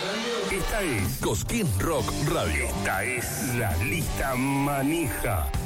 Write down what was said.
Esta es Cosquín Rock Radio. Esta es la lista manija.